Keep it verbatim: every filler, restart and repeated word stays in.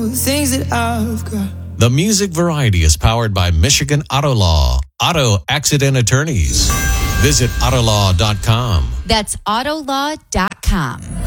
things that I've got. The Music Variety is powered by Michigan Auto Law, auto accident attorneys. Visit auto law dot com. That's auto law dot com.